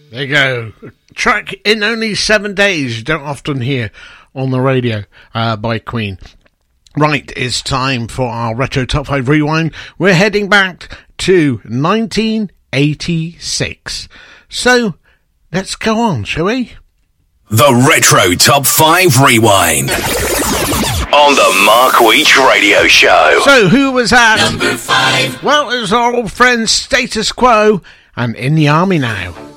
There you go. A track in only 7 days. You don't often hear on the radio by Queen. Right, it's time for our Retro Top 5 Rewind. We're heading back to 1986. So, let's go on, shall we? The Retro Top 5 Rewind. On the Mark Weech Radio Show. So, who was that? Number 5. Well, it was our old friend Status Quo and In the Army Now.